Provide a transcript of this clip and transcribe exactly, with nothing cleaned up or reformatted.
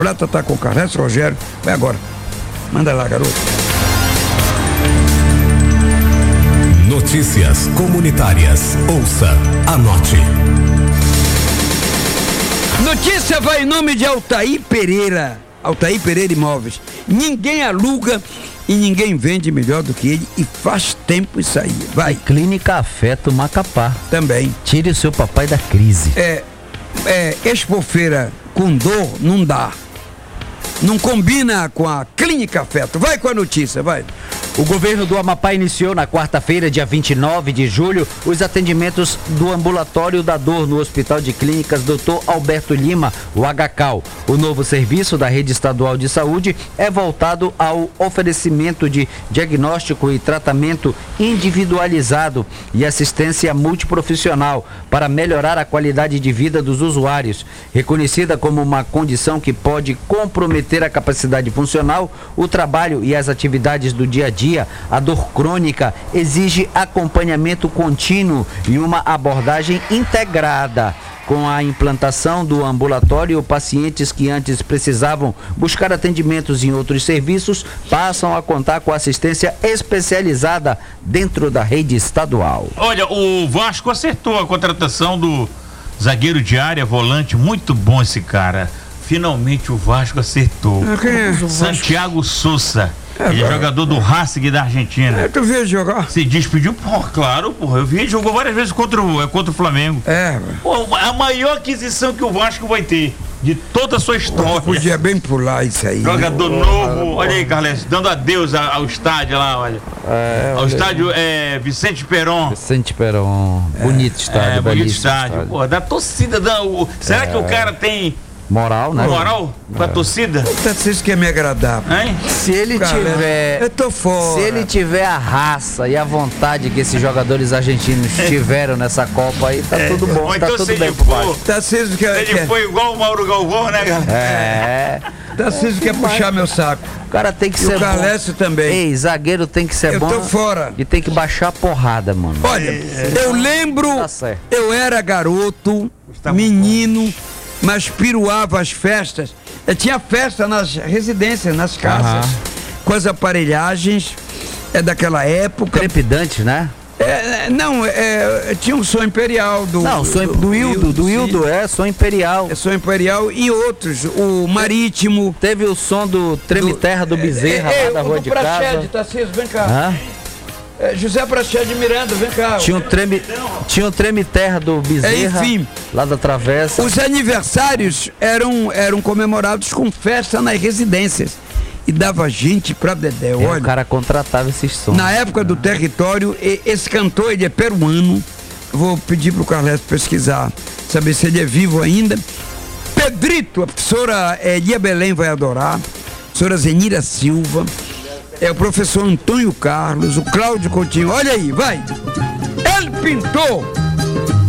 Prata tá com o Carlos Rogério. Vai agora. Manda lá, garoto. Notícias comunitárias. Ouça, anote. Notícia vai em nome de Altair Pereira. Altair Pereira Imóveis. Ninguém aluga e ninguém vende melhor do que ele e faz tempo isso aí. Vai. Clínica Afeto Macapá. Também. Tire o seu papai da crise. É, é expofeira com dor não dá. Não combina com a Clínica Afeto. Vai com a notícia, vai. O governo do Amapá iniciou na quarta-feira, dia vinte e nove de julho, os atendimentos do ambulatório da dor no Hospital de Clínicas doutor Alberto Lima, o H C A L. O novo serviço da Rede Estadual de Saúde é voltado ao oferecimento de diagnóstico e tratamento individualizado e assistência multiprofissional para melhorar a qualidade de vida dos usuários. Reconhecida como uma condição que pode comprometer a capacidade funcional, o trabalho e as atividades do dia a dia, a dor crônica exige acompanhamento contínuo e uma abordagem integrada. Com a implantação do ambulatório, pacientes que antes precisavam buscar atendimentos em outros serviços passam a contar com assistência especializada dentro da rede estadual. Olha, o Vasco acertou a contratação do zagueiro de área, volante, muito bom esse cara. Finalmente o Vasco acertou. É, Santiago Sousa. É, ele é jogador do Racing da Argentina. É, tu viu jogar? Se despediu, pô, claro, porra. Eu vi, ele jogou várias vezes contra o, contra o Flamengo. É. Pô, a maior aquisição que o Vasco vai ter de toda a sua história. Podia bem pular isso aí. Jogador né? novo, olha aí, Carlos, dando adeus ao estádio lá, olha. É, ao estádio é, Vicente Peron. Vicente Peron, bonito estádio, É, bonito belíssimo estádio. estádio. Pô, da torcida, da, o, será é. que o cara tem moral, né? moral pra é. torcida? Isso que é me agradável. Hein? Se ele Cara, tiver, eu tô fora. se ele tiver a raça e a vontade que esses jogadores argentinos tiveram nessa Copa aí, tá É. tudo bom, Ou tá então tudo se bem ele pro for- Vasco. Tarcísio que Ele quer, foi igual o Mauro Galvão, né, galera? É, Tarcísio quer puxar meu saco. o cara tem que E ser o Carlécio bom. também. Ei, zagueiro tem que ser Eu bom. tô fora. E tem que baixar a porrada, mano. Olha, eu lembro, Tá certo. eu era garoto, menino, mas piruava as festas. Eu tinha festa nas residências, nas casas, Aham. com as aparelhagens, é daquela época. Trepidante, né? É, não, é, tinha um som imperial do. Não, sonho do Hildo, do Hildo, é, som imperial. É som imperial e outros, o Marítimo. Teve o som do Treme Terra do Bezerra, é, é, lá da o rua do de Praxede, casa. Tarcísio, vem cá. Hã? É, José Praxede Miranda, vem cá. Tinha um treme, tinha um treme terra do Bezerra, Enfim. lá da Travessa. Os aniversários eram, eram comemorados com festa nas residências. E dava gente pra Dedé. É, Olha, o cara contratava esses sons. na época do território, e- esse cantor, ele é peruano. Vou pedir pro Carlos pesquisar, saber se ele é vivo ainda. Pedrito, a professora Elia Belém vai adorar. A professora Zenira Silva. É o professor Antônio Carlos, o Cláudio Coutinho. Olha aí, vai. Ele pintou